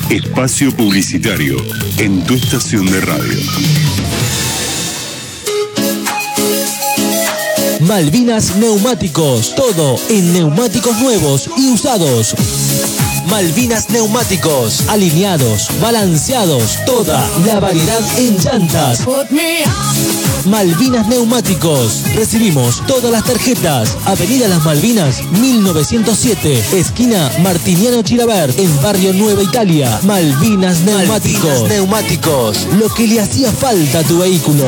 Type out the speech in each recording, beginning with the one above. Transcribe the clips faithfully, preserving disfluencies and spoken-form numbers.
Espacio publicitario en tu estación de radio. Malvinas Neumáticos, todo en neumáticos nuevos y usados. Malvinas Neumáticos, alineados, balanceados, toda la variedad en llantas. Malvinas Neumáticos, recibimos todas las tarjetas. Avenida Las Malvinas, mil novecientos siete, esquina Martiniano Chirabert, en Barrio Nueva Italia. Malvinas Neumáticos. Malvinas Neumáticos, lo que le hacía falta a tu vehículo.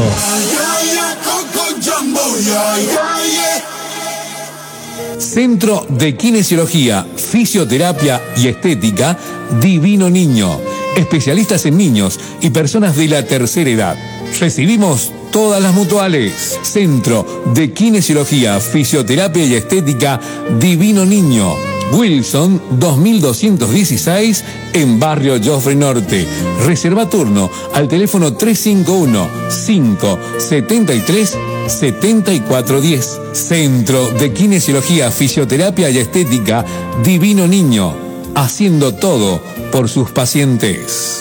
Centro de Kinesiología, Fisioterapia y Estética Divino Niño. Especialistas en niños y personas de la tercera edad. Recibimos todas las mutuales. Centro de Kinesiología, Fisioterapia y Estética Divino Niño. Wilson dos mil doscientos dieciséis en Barrio Joffre Norte. Reserva turno al teléfono tres cinco uno, cinco siete tres, siete cuatro uno cero. Centro de Kinesiología, Fisioterapia y Estética Divino Niño. Haciendo todo por sus pacientes.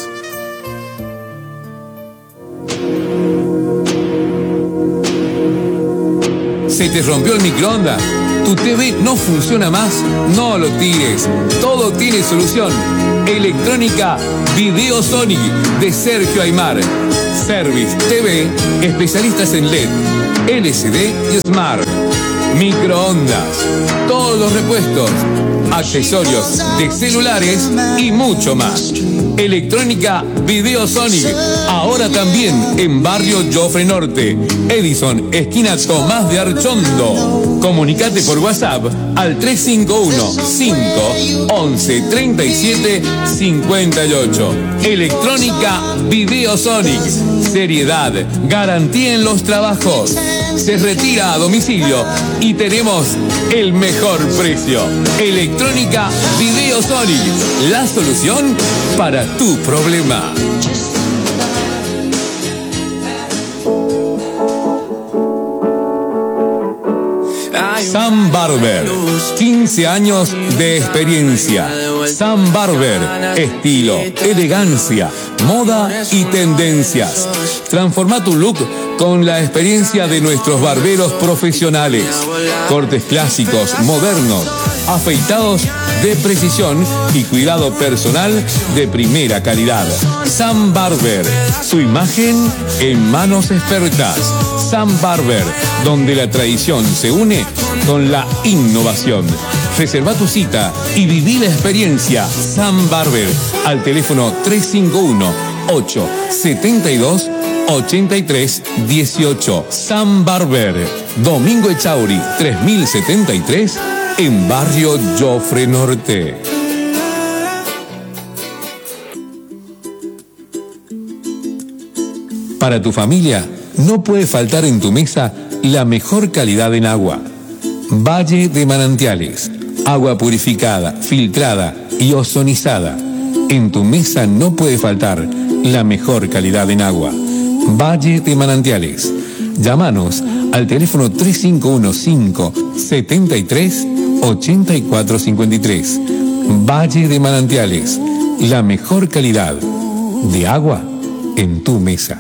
¿Se te rompió el microondas? ¿Tu T V no funciona más? No lo tires. Todo tiene solución. Electrónica Videosonic de Sergio Aymar. Service T V, especialistas en L E D, L C D y Smart. Microondas, todos los repuestos, accesorios de celulares y mucho más. Electrónica Videosonic, ahora también en Barrio Joffre Norte, Edison, esquina Tomás de Archondo. Comunicate por WhatsApp al tres cinco uno, cinco once, treinta y siete, cincuenta y ocho. Electrónica Videosonic, seriedad, garantía en los trabajos. Se retira a domicilio y tenemos el mejor precio. Electrónica Videosonic, la solución para tu problema. Sam Barber, quince años de experiencia. Sam Barber, estilo, elegancia, moda y tendencias. Transforma tu look con la experiencia de nuestros barberos profesionales. Cortes clásicos, modernos, afeitados de precisión y cuidado personal de primera calidad. Sam Barber, su imagen en manos expertas. Sam Barber, donde la tradición se une con la innovación. Reserva tu cita y viví la experiencia. Sam Barber, al teléfono tres cinco uno, ocho siete dos, ocho tres uno ocho. Sam Barber, Domingo Echauri, tres mil setenta y tres, en Barrio Joffre Norte. Para tu familia, no puede faltar en tu mesa la mejor calidad en agua. Valle de Manantiales, agua purificada, filtrada y ozonizada. En tu mesa no puede faltar la mejor calidad en agua. Valle de Manantiales. Llámanos al teléfono tres cinco uno, cinco siete tres, ocho cuatro cinco tres. Valle de Manantiales, la mejor calidad de agua en tu mesa.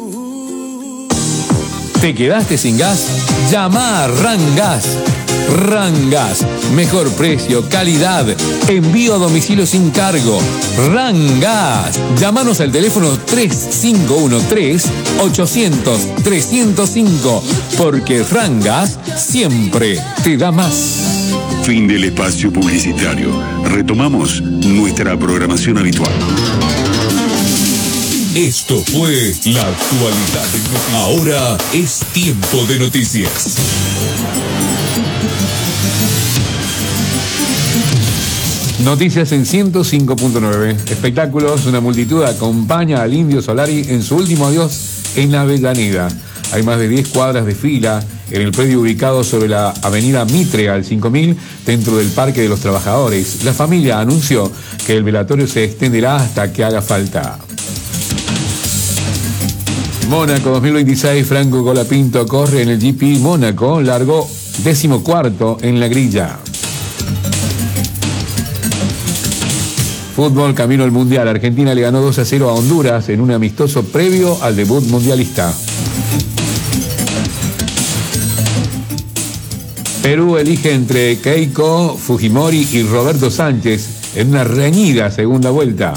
¿Te quedaste sin gas? Llama a Rangas. Rangas, mejor precio, calidad, envío a domicilio sin cargo. Rangas, llámanos al teléfono tres cinco uno tres, ochocientos, trescientos cinco, porque Rangas siempre te da más. Fin del espacio publicitario. Retomamos nuestra programación habitual. Esto fue la actualidad. Ahora es tiempo de noticias. Noticias en ciento cinco punto nueve. Espectáculos, una multitud acompaña al Indio Solari en su último adiós en la Avellaneda. Hay más de diez cuadras de fila en el predio ubicado sobre la avenida Mitre al cinco mil, dentro del Parque de los Trabajadores. La familia anunció que el velatorio se extenderá hasta que haga falta. Mónaco dos mil veintiséis, Franco Colapinto corre en el G P Mónaco, largó decimocuarto en la grilla. fútbol, camino al Mundial. Argentina le ganó dos a cero a Honduras en un amistoso previo al debut mundialista. Perú elige entre Keiko Fujimori y Roberto Sánchez en una reñida segunda vuelta.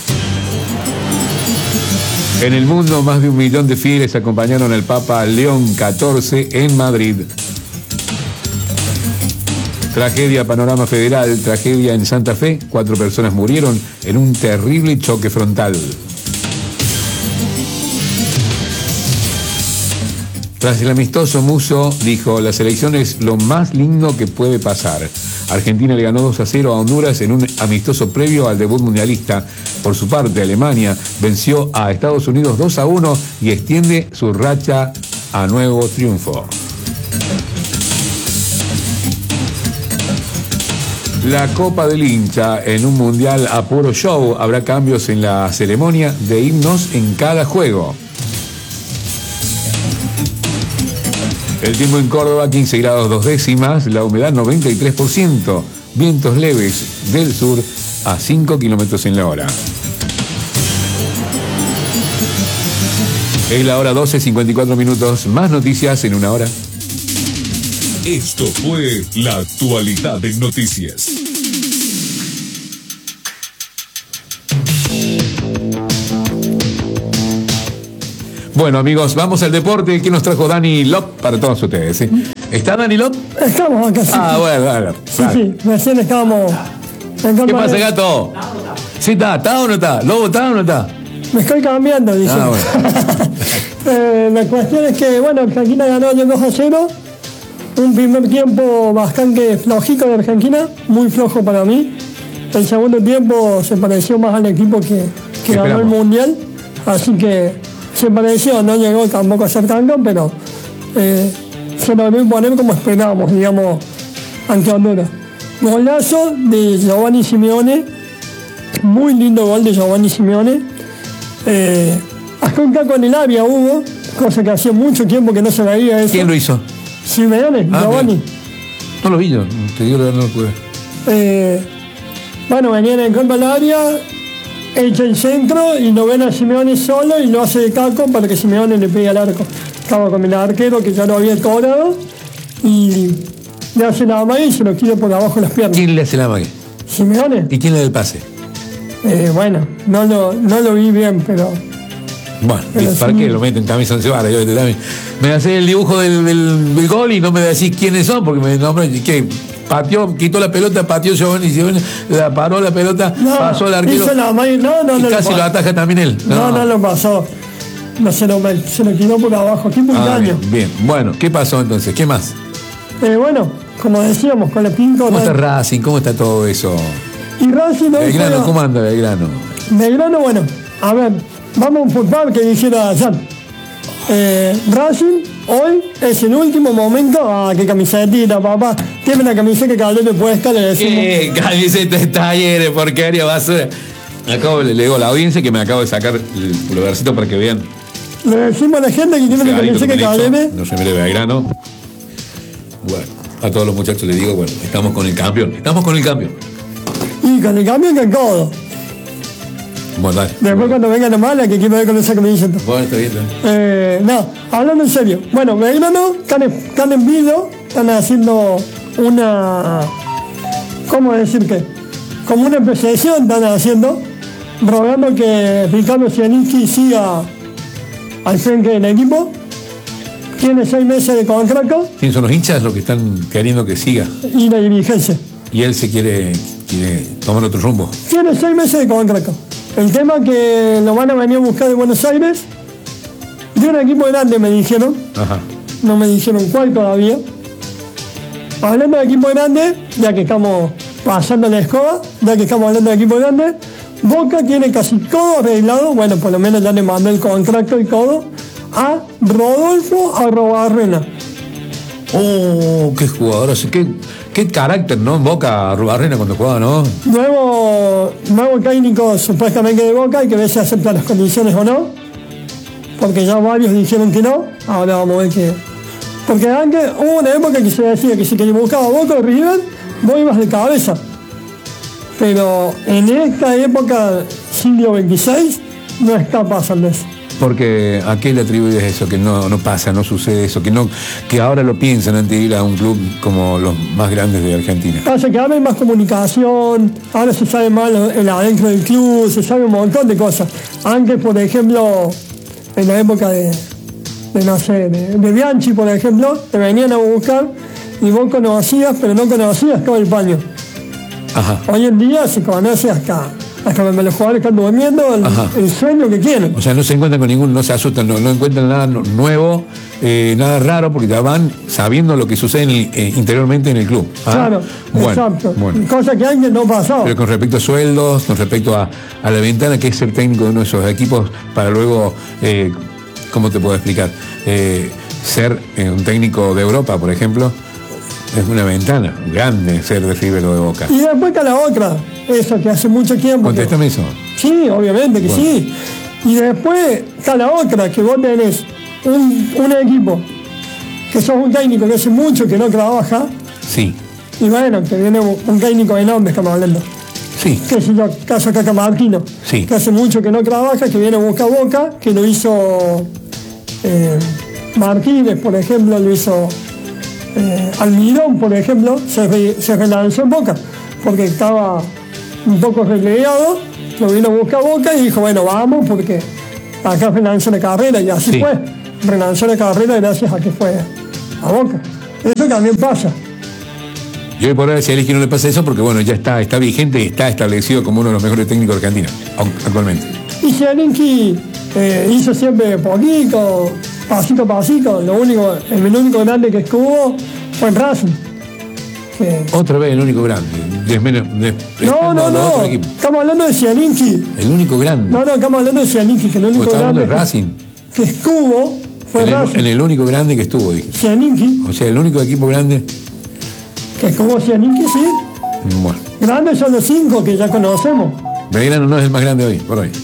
En el mundo, más de un millón de fieles acompañaron al Papa León catorce en Madrid. Tragedia Panorama Federal, tragedia en Santa Fe. Cuatro personas murieron en un terrible choque frontal. Tras el amistoso, Musso dijo: la selección es lo más lindo que puede pasar. Argentina le ganó dos a cero a Honduras en un amistoso previo al debut mundialista. Por su parte, Alemania venció a Estados Unidos dos a uno y extiende su racha a nuevo triunfo. La Copa del Hincha en un mundial a puro show. Habrá cambios en la ceremonia de himnos en cada juego. El tiempo en Córdoba, quince grados dos décimas, la humedad noventa y tres por ciento, vientos leves del sur a cinco kilómetros en la hora. Es la hora doce, cincuenta y cuatro minutos, más noticias en una hora. Esto fue la actualidad en noticias. Bueno, amigos, vamos al deporte. ¿Qué nos trajo Dani Lop para todos ustedes? ¿Sí? ¿Está Dani Lop? Estamos acá, sí. Ah, bueno, bueno. Sí, sí, recién estábamos... ¿Qué pasa, gato? ¿Sí está? ¿Está o no está? ¿Lobo está o no está? Me estoy cambiando, dice. Ah, bueno. eh, la cuestión es que, bueno, Argentina ganó ayer dos a cero. Un primer tiempo bastante flojito de Argentina, muy flojo para mí. El segundo tiempo se pareció más al equipo que, que ganó el Mundial. Así que... se pareció, no llegó tampoco a ser tanto, pero eh, se logró imponer como esperábamos, digamos, ante Honduras. Golazo de Giovanni Simeone, muy lindo gol de Giovanni Simeone. Eh, hasta un taco en el área hubo, cosa que hacía mucho tiempo que no se veía eso. ¿Quién lo hizo? Simeone, ah, Giovanni. Mira. No lo vi yo, te digo que no lo pude. Eh, bueno, venían en contra del área, echa el centro y lo ven a Simeone solo y lo hace de caco para que Simeone le pegue al arco. Estaba con el arquero que ya lo había cobrado y le hace la magia y se lo tira por abajo de las piernas. ¿Quién le hace la magia? Simeone. ¿Y quién le da el pase? Eh, bueno, no lo, no lo vi bien, pero... Bueno, pero ¿para sí. qué lo meten camisa once varas? Yo también me hace el dibujo del, del, del gol y no me decís quiénes son, porque me nombran que pateó, quitó la pelota, pateó Giovanni, Giovanni, la paró la pelota, no, pasó el arquero. Hizo la magia, no, no, y no casi lo, lo ataja también él. No, no, no lo pasó. No, se lo, se lo tiró por abajo, aquí muy ah, daño. Bien, bien, bueno, ¿qué pasó entonces? ¿Qué más? Eh, bueno, como decíamos, con la pinco. ¿Cómo está Racing? ¿Cómo está todo eso? Y Racing no Belgrano, juega... ¿cómo anda Belgrano? Belgrano, bueno, a ver, vamos a un fútbol que dijera Jan. Eh, Racing, hoy es el último momento. Ah, qué camisetita, papá. Tiene la camiseta que Calderón le puesta, le decimos. ¿Qué camiseta de talleres, porquería, basura? Acabo, le digo a la audiencia que me acabo de sacar el pulgarcito para que vean. Le decimos a la gente que tiene la camiseta que Calderón. No se me le Belgrano. Bueno, a todos los muchachos les digo, bueno, estamos con el campeón, estamos con el campeón. Y con el cambio que todo. Bueno, dale. Después bueno. cuando venga la mala, que quiero ver con esa camiseta. Bueno, está bien, está bien. Eh, no, hablando en serio. Bueno, Belgrano están, están en vivo, están haciendo una... ¿Cómo decir qué? Como una apreciación están haciendo, rogando que Ricardo Cianicchi siga al frente del equipo. Tiene seis meses de contrato. ¿Quiénes son los hinchas los que están queriendo que siga? Y la dirigencia. Y él se quiere, quiere tomar otro rumbo. Tiene seis meses de contrato. El tema es que lo van a venir a buscar de Buenos Aires. De un equipo grande me dijeron. Ajá. No me dijeron cuál todavía. Hablando de equipo grande, ya que estamos pasando la escoba, ya que estamos hablando de equipo grande, Boca tiene casi todo arreglado, bueno, por lo menos ya le mandó el contrato y todo, a Rodolfo Arrobarrena. Oh, qué jugador, qué, qué carácter, ¿no? En Boca, Arrobarrena cuando jugaba, ¿no? Nuevo, nuevo técnico supuestamente de Boca, hay que ver si acepta las condiciones o no, porque ya varios dijeron que no, ahora vamos a ver qué. Porque antes hubo una época que se decía que si que buscaba Boca o River, vos ibas de cabeza. Pero en esta época, siglo veintiséis, no está pasando eso. Porque ¿a qué le atribuyes eso? Que no, no pasa, no sucede eso, que no, que ahora lo piensan antes de ir a un club como los más grandes de Argentina. Pasa que ahora hay más comunicación, ahora se sabe más el adentro del club, se sabe un montón de cosas. Antes, por ejemplo, en la época de, de no sé, de, de Bianchi, por ejemplo, te venían a buscar y vos conocías, pero no conocías todo el paño. Ajá. Hoy en día se conoce hasta... hasta cuando los jugadores están durmiendo, el, el sueño que quieren. O sea, no se encuentran con ningún, no se asustan, no, no encuentran nada nuevo, eh, nada raro, porque ya van sabiendo lo que sucede en el, eh, interiormente en el club. ¿Ah? Claro, bueno, exacto. Bueno. Cosa que antes no pasaba. Pero con respecto a sueldos, con respecto a, a la ventana que es ser técnico de uno de esos equipos, para luego, eh, ¿cómo te puedo explicar? Eh, ser eh, un técnico de Europa, por ejemplo, es una ventana grande ser de River o de Boca. Y después está la otra, eso que hace mucho tiempo. Contéstame eso. Sí, obviamente que bueno. sí. Y después está la otra, que vos tenés un, un equipo que sos un técnico que hace mucho que no trabaja. Sí. Y bueno, que viene un técnico de nombre, estamos hablando. Sí. Que es el caso Caca Martino. Sí. Que hace mucho que no trabaja, que viene boca a boca, que lo hizo eh, Martínez, por ejemplo, lo hizo... Eh, Almirón, por ejemplo, se, re, se relanzó en Boca, porque estaba un poco relegado, lo vino boca a boca y dijo, bueno, vamos, porque acá relanzó la carrera, y así sí. fue. Relanzó la carrera gracias a que fue a Boca. Eso también pasa. Yo por ahora si a Elisque no le pasa eso, porque bueno, ya está, está vigente, está establecido como uno de los mejores técnicos de Argentina, actualmente. Y Zielinski eh, hizo siempre poquito, pasito a pasito, lo único, el único grande que estuvo fue en Racing. Que... Otra vez el único grande. De, de, de, no, no, no, estamos hablando de Zielinski. El único grande. No, no, estamos hablando de Zielinski, que el único grande de Racing. Que, que estuvo fue en Racing. El, en el único grande que estuvo, dije. Zielinski. O sea, el único equipo grande. Que estuvo Zielinski, sí. Bueno. Grandes son los cinco que ya conocemos. Belgrano no es el más grande hoy, por hoy.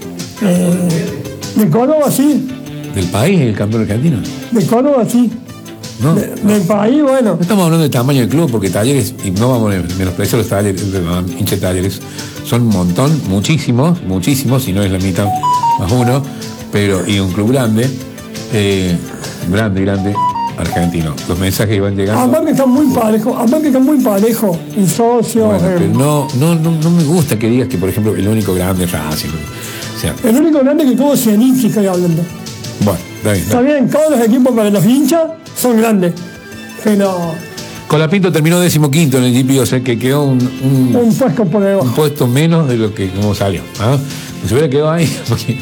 Eh, de Córdoba, sí. ¿Del país el campeón argentino? De Córdoba, sí. No, de, no. Del país, bueno. No estamos hablando del tamaño del club, porque Talleres, y no vamos a menospreciar los Talleres, hincha Talleres, son un montón, muchísimos, muchísimos, si no es la mitad más uno, pero, y un club grande, eh, grande, grande, argentino. Los mensajes iban llegando. Aparte están muy parejos, aparte están muy parejos, el socio. Bueno, eh. pero no, no, no, no me gusta que digas que, por ejemplo, el único grande es Racing. O sea, el único grande que tuvo Zielinski, estoy hablando. Bueno, está bien. Está bien, todos los equipos para los hinchas son grandes, pero... Colapinto terminó decimoquinto en el G P, o sea que quedó un, un, un puesto por debajo. Un puesto menos de lo que como salió. ¿Ah? Se hubiera quedado ahí, porque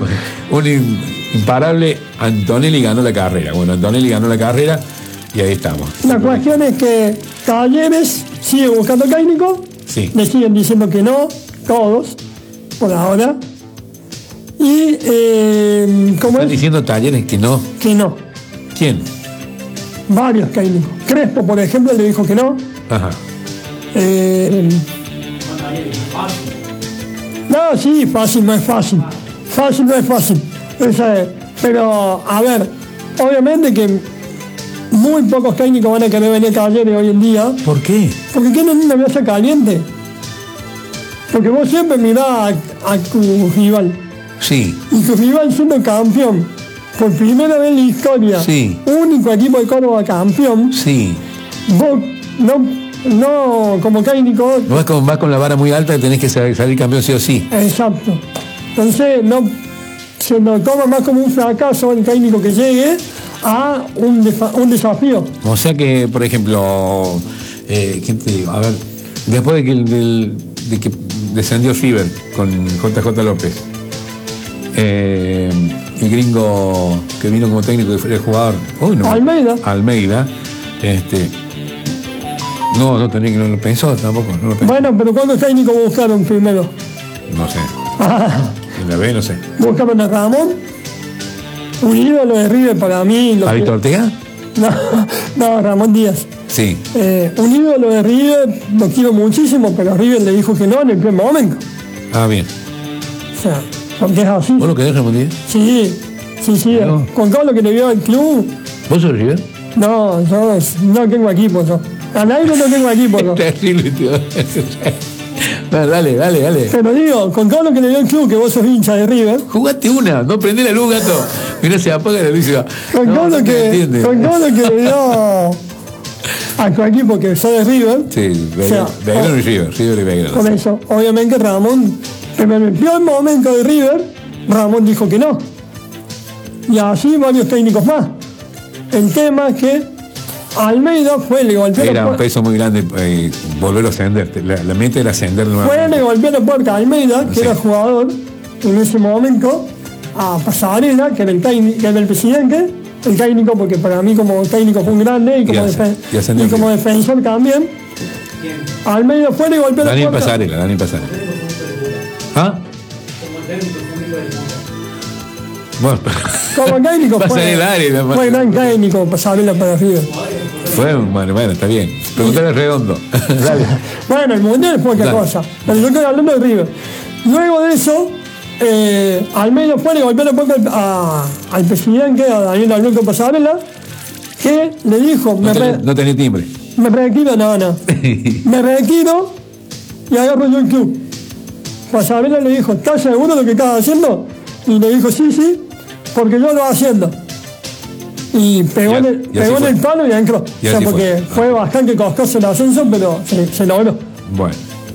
un imparable Antonelli ganó la carrera. Bueno, Antonelli ganó la carrera y ahí estamos. La cuestión es que Talleres sigue buscando técnico, sí. Le siguen diciendo que no, todos, por ahora. Y, eh, ¿cómo ¿Están es? diciendo Talleres que no? Que no. ¿Quién? Varios técnicos. Crespo, por ejemplo, le dijo que no. Ajá. Eh, no, sí, fácil no es fácil. Fácil no es fácil. Esa es. Pero, a ver, obviamente que muy pocos técnicos van a querer venir a Talleres hoy en día. ¿Por qué? Porque quieren una mesa caliente. Porque vos siempre mirás a, a tu rival. Sí. Y tu rival siendo campeón. Por primera vez en la historia. Sí. Único equipo de Córdoba campeón. Sí. Vos no, no como técnico. No vas con, vas con la vara muy alta y tenés que salir, salir campeón sí o sí. Exacto. Entonces no se lo toma más como un fracaso el técnico que llegue a un, defa, un desafío. O sea que, por ejemplo, eh, ¿quién te digo? A ver, después de que, del, de que descendió River con J J López, eh, el gringo que vino como técnico del jugador, uy, no, Almeida. Almeida, este, no, no tenía que no lo pensó tampoco. No lo pensó. Bueno, pero ¿cuántos técnicos buscaron primero? No sé. En la B no sé. Buscaron a Ramón, un ídolo de River para mí. ¿A Víctor Ortega? No, no, Ramón Díaz. Sí. Eh, un ídolo de River, lo quiero muchísimo, pero River le dijo que no en el primer momento. Ah, bien. O sea, porque es así. ¿Vos lo querés, Ramón Díaz? Sí, sí, sí. No. Con todo lo que le dio al club. ¿Vos sos River? No, yo no tengo equipo. Yo. Al aire no tengo equipo. Yo. Es terrible, tío. Dale, dale, dale. Pero digo, con todo lo que le dio el club, que vos sos hincha de River. Jugate una, no prendés la luz, gato. Mirá, se apaga la luz y va. Con No, todo no lo me que, entiende. con todo lo que le dio a tu equipo que sos de River. Sí, o sea, Belgrano y River, River y Belgrano. Con eso, obviamente Ramón, que me metió el momento de River, Ramón dijo que no. Y así varios técnicos más. El tema es que Almeida fue, le golpeó Era la un puerta. peso muy grande eh, volverlo a ascender. La, la mente era ascender Fue, nuevamente. le golpeó la puerta a Almeida, que Sí. era jugador en ese momento, a Pasarela, que era el, técnico, que era el presidente, el técnico, porque para mí como técnico fue un grande y como, Y hace- defen- y ascendió y como bien. defensor también. Almeida fue, le golpeó la Daniel puerta. Pasarela, Daniel Pasarela. ¿Ah? Bueno, Como técnico Pasa fue, en el área, ¿no? fue gran técnico Pasarela para River. fue, bueno, bueno, está bien. Preguntale redondo. Dale. Bueno, el mundial fue otra Dale. cosa, pero yo estoy hablando de River. Luego de eso, eh, Almeida fue, le golpeó la puerta al, a- al presidente, a Daniel Alberto Pasarela, que le dijo, me, No re- tenés, no tenés timbre. me retiro, no, no, me retiro y agarro yo el club. Pasarela le dijo, ¿estás seguro de lo que estás haciendo? Y le dijo, sí, sí, porque yo lo voy haciendo. Y pegó, Y a- en, el, y así pegó en fue. el palo y entró. Y O sea, así porque fue. fue bastante costoso el ascenso, pero se, se logró. Bueno.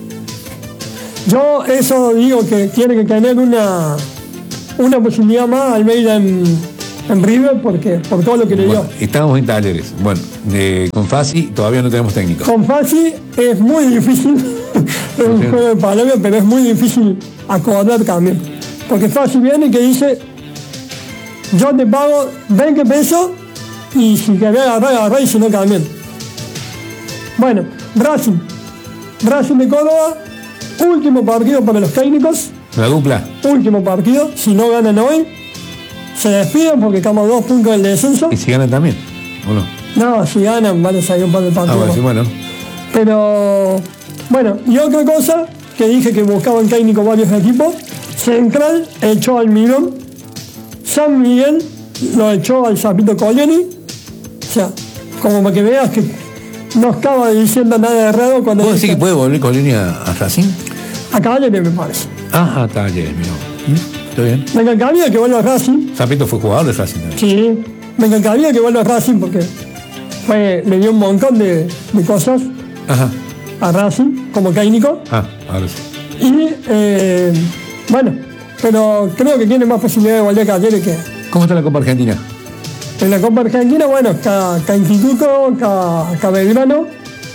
Yo eso digo que tiene que tener una, una posibilidad más Almeida en, en River porque, por todo lo que le dio. Bueno, estamos en Talleres. Bueno, eh, con Fasi todavía no tenemos técnico. Con Fassi es muy difícil, es un juego de palabras, pero es muy difícil acordar también. Porque Fassi viene y que dice, yo te pago veinte pesos y si querés agarrar, agarrar y si no también. Bueno, Racing. Racing de Córdoba, último partido para los técnicos, La dupla. último partido, si no ganan hoy, se despiden porque estamos a dos puntos del descenso. Y si ganan también, ¿o no? No, si ganan van a salir un par de Ah, partidos. bueno, sí, bueno. Pero, bueno, y otra cosa que dije que buscaban técnico varios equipos, Central echó al Mirón, San Miguel lo echó al Zapito Colloni, o sea, como para que veas que no estaba diciendo nada de errado cuando ¿Puedo dije, decir que puede volver con línea a Racing? a Caballería me parece. Ajá, Talleres, mira. ¿Mm? Está bien. Me encantaría que vuelva a Racing, Zapito fue jugador de Racing también. sí, me encantaría que vuelva a Racing porque fue, le dio un montón de, de cosas Ajá. a Racing como técnico. Ah, ahora sí. Y eh, bueno, pero creo que tiene más posibilidad de volver a Talleres que ¿Cómo está la Copa Argentina? en la Copa Argentina. Bueno, está, está Instituto, está, está Belgrano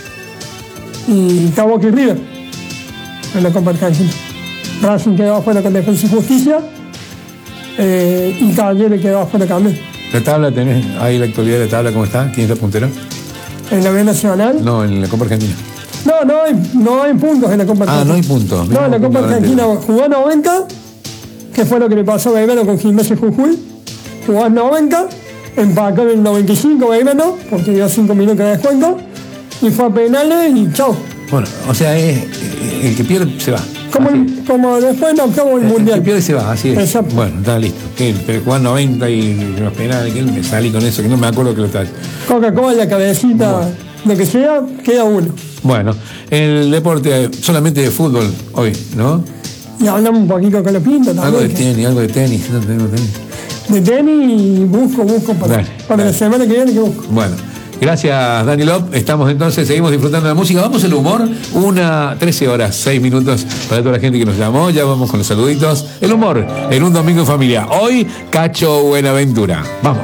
y está Boca y River en la Copa Argentina. Racing quedó afuera con Defensa y Justicia eh, y Talleres quedó afuera también. ¿La tabla tenés ahí la actualidad de la tabla cómo está? ¿Quién es la puntera? En la B Nacional. No, en la Copa Argentina. No, no hay, no hay puntos en la Copa Argentina. Ah, no hay puntos. No, en la Copa Argentina jugó noventa, que fue lo que le pasó a Belgrano con Gimnasia Jujuy. Jugó noventa, empató en el noventa y cinco Belgrano, porque dio cinco minutos de descuento, y fue a penales y chao. Bueno, o sea, es, eh, el que pierde se va. Como, Así. el- como después no acabó el El que mundial. pierde se va, así es. Exacto. Bueno, está listo. Que pero jugar noventa y los penales, que me salí con eso, que no me acuerdo que lo está. Coca-Cola, cabecita, lo que sea, queda uno. Bueno, el deporte eh, solamente de fútbol hoy, ¿no? Y hablamos un poquito con los pintos Algo de también. que- tenis, algo de tenis. No tenemos tenis. De tenis y busco, busco para, Dale, para dale. la semana que viene que busco. Bueno, gracias Dani Lop. Estamos entonces, seguimos disfrutando de la música. Vamos al humor, una trece horas, seis minutos para toda la gente que nos llamó. Ya vamos con los saluditos. El humor en un domingo en familia. Hoy, Cacho Buenaventura. Vamos.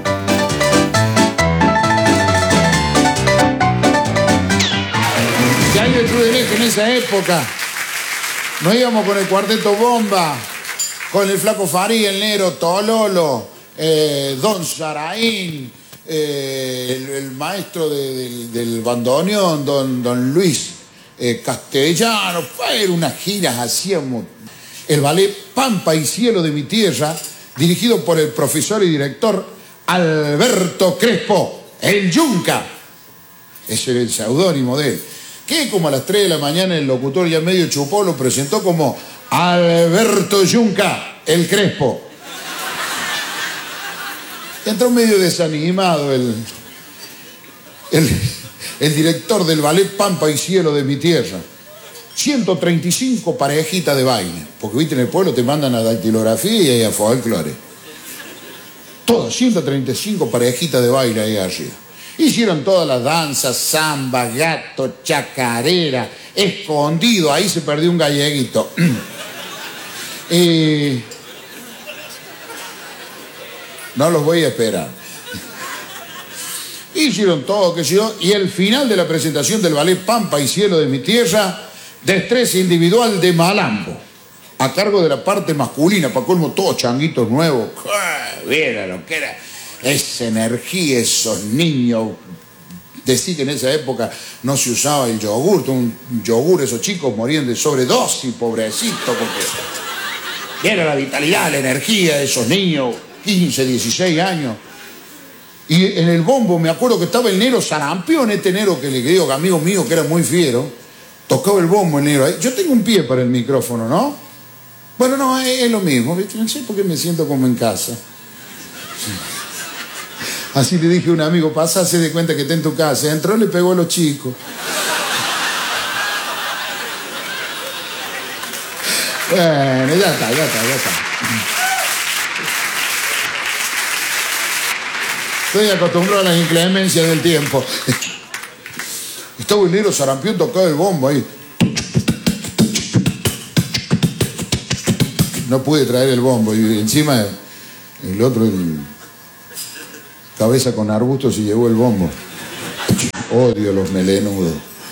¿Qué año el Club del Este en esa época? Nos íbamos con el Cuarteto Bomba, con el Flaco Faría, el Negro Tololo, eh, Don Saraín, eh, el, el maestro de- del, del bandoneón, Don, don Luis eh, Castellano. Era unas giras, hacíamos el ballet Pampa y Cielo de mi Tierra, dirigido por el profesor y director Alberto Crespo, el Yunca. Ese era el seudónimo de él. Que como a las tres de la mañana el locutor ya medio chupó lo presentó como Alberto Yunca, el Crespo. Entró medio desanimado el, el, el director del ballet Pampa y Cielo de mi Tierra. ciento treinta y cinco parejitas de baile. Porque, viste, en el pueblo te mandan a dactilografía y a folclore. Todas, ciento treinta y cinco parejitas de baile ahí arriba. Hicieron todas las danzas, samba, gato, chacarera, escondido. Ahí se perdió un galleguito. eh, no los voy a esperar. Hicieron todo, qué sé yo. Y el final de la presentación del ballet Pampa y Cielo de mi Tierra, destreza individual de malambo, a cargo de la parte masculina, para colmo todos changuitos nuevos. Mira lo que era esa energía, esos niños. Decir que en esa época no se usaba el yogur, un yogur, esos chicos morían de sobredosis, pobrecito, porque era la vitalidad, la energía de esos niños, quince, dieciséis años. Y en el bombo me acuerdo que estaba el negro Sarampión, este negro que le digo, amigo mío, que era muy fiero, tocaba el bombo el negro. Yo tengo un pie para el micrófono, ¿no? Bueno, no, es, es lo mismo, ¿viste? No sé por qué me siento como en casa. Así le dije a un amigo, pasa, se de cuenta que está en tu casa. Entró, le pegó a los chicos. Bueno, ya está, ya está, ya está. Estoy acostumbrado a las inclemencias del tiempo. Estaba el negro Sarampión tocando el bombo ahí. No pude traer el bombo. Y encima el otro... El... cabeza con arbustos y llevó el bombo. Odio los melenudos.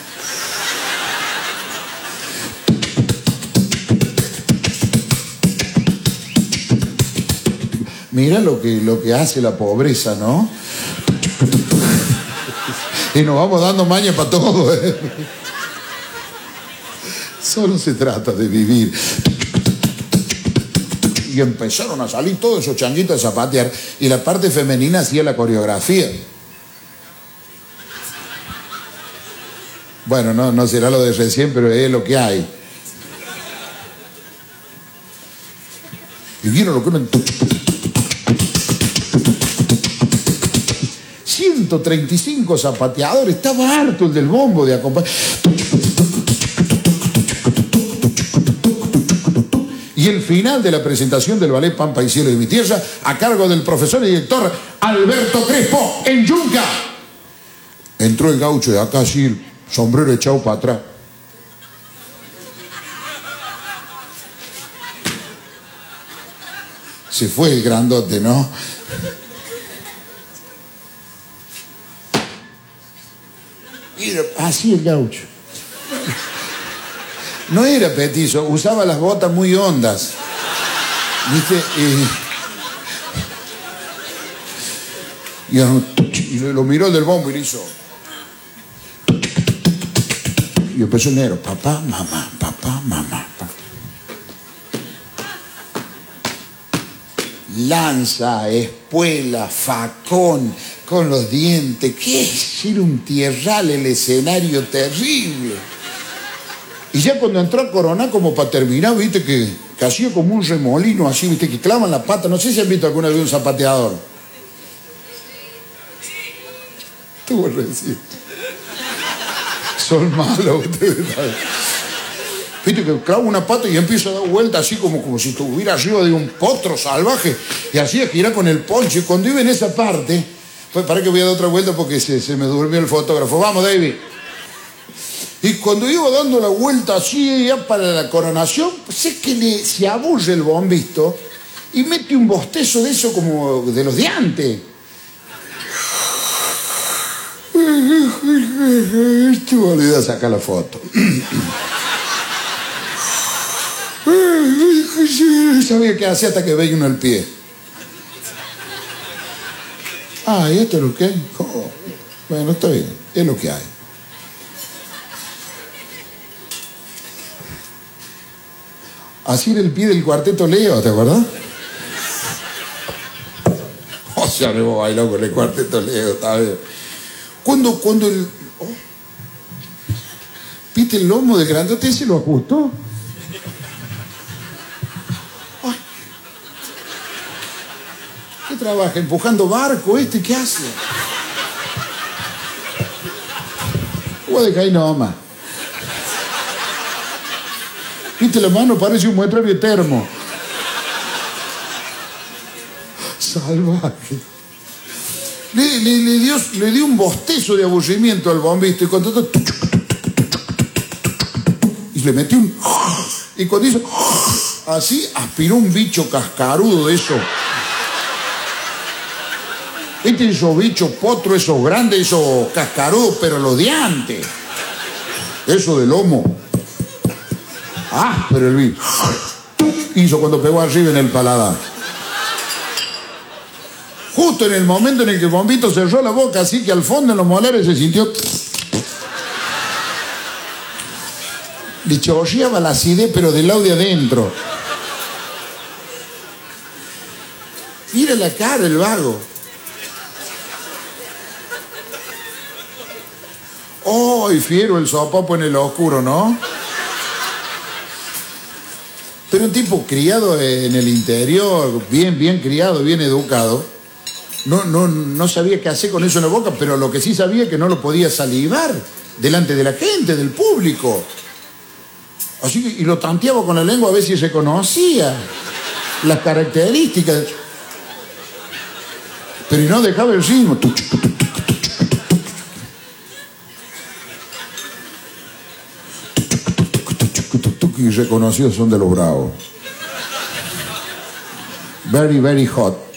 Mira lo que, lo que hace la pobreza, ¿no? Y nos vamos dando maña para todo, ¿eh? Solo se trata de vivir. Y empezaron a salir todos esos changuitos a zapatear y la parte femenina hacía la coreografía. Bueno, no, no será lo de recién, pero es lo que hay. Y vieron lo que eran ciento treinta y cinco zapateadores. Estaba harto el del bombo de acompañar. Y el final de la presentación del ballet Pampa y Cielo de mi Tierra, a cargo del profesor y director Alberto Crespo, en Yunca. Entró el gaucho de acá, así, el sombrero echado para atrás. Se fue el grandote, ¿no? Mira, así el gaucho. No era petizo, usaba las botas muy hondas. ¿Viste? Y, y, y lo miró del bombo y le hizo. Y empezó el negro, papá, mamá, papá, mamá. Papá. Lanza, espuela, facón, con los dientes. ¿Qué es? Era un tierral, el escenario terrible. Y ya cuando entró a coronar, como para terminar, viste que, que hacía como un remolino así, viste, que clavan la pata. No sé si han visto alguna vez un zapateador. Estuvo recién. Son malos ustedes. Viste que clava una pata y empieza a dar vuelta así como, como si estuviera arriba de un potro salvaje. Y así es que irá con el poncho. Y cuando iba en esa parte, pues para que voy a dar otra vuelta porque se, se me durmió el fotógrafo. Vamos, David. Y cuando iba dando la vuelta así ya para la coronación, pues es que le, se aburre el bombito y mete un bostezo de eso como de los de antes. Te me olvidé sacar la foto. Sabía qué hacía hasta que veía uno el pie. Ah, ¿y esto es lo que hay? Oh, bueno, está bien, es lo que hay. Así era el pie del cuarteto Leo, ¿te acuerdas? O sea, me voy a bailar con el cuarteto Leo, está bien. Cuando, cuando el... Oh, ¿viste el lomo de grandote? ¿Se lo ajustó? Ay. ¿Qué trabaja? ¿Empujando barco este? ¿Qué hace? Voy a dejar ahí nomás. Viste, la mano parece un muestrario de termo. Salvaje. Le, le, le, dio, le dio un bostezo de aburrimiento al bombista y cuando todo, y le metió un... Y cuando hizo así, aspiró un bicho cascarudo de eso. ¿Viste esos bichos potros, esos grandes, esos cascarudos, pero los de antes? Eso de lomo. Ah, pero el bicho hizo cuando pegó arriba en el paladar. Justo en el momento en el que el bombito cerró la boca, así que al fondo en los molares se sintió... Le chorreaba la acidez, pero del lado de adentro. Mira la cara, el vago. ¡Oh, y fiero el sopapo en el oscuro, ¿no? Pero un tipo criado en el interior, bien, bien criado, bien educado, no, no, no sabía qué hacer con eso en la boca, pero lo que sí sabía es que no lo podía salivar delante de la gente, del público. Así que, y lo tanteaba con la lengua a ver si reconocía las características. Pero y no dejaba el ritmo. Y reconocidos son de los bravos. Very, very hot.